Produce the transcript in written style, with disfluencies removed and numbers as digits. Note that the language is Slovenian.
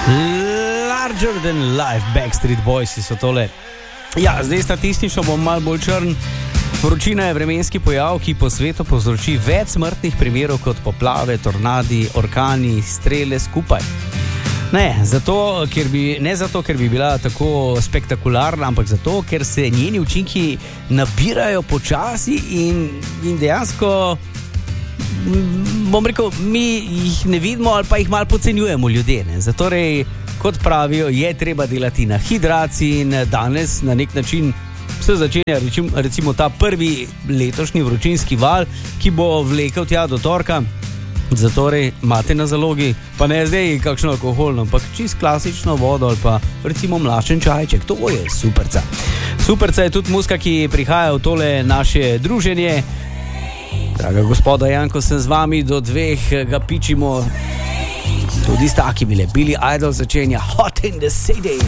Larger than life, Backstreet Boys so tole. Ja, zdaj statistično bom malo bolj črn. Vročina je vremenski pojav, ki po svetu povzroči več smrtnih primerov kot poplave, tornadi, orkani, strele skupaj. Ne zato, ker bi bila tako spektakularna, ampak zato, ker se njeni učinki nabirajo počasi in dejansko, bom rekel, mi jih ne vidimo ali pa jih malo podcenjujemo ljudje. Zatorej, kot pravijo, je treba delati na hidraciji in danes na nek način se začenja recimo ta prvi letošnji vročinski val, ki bo vlekel tja do torka. Zatorej imate na zalogi, pa ne zdaj kakšno alkoholno, ampak čist klasično vodo ali pa recimo mlačen čajček. To je superca. Superca je tudi muzika, ki prihaja v tole naše druženje. Draga gospoda Janko, sem z vami do 2, ga pičimo tudi s takimi le. Billy Idol začenja Hot in the City.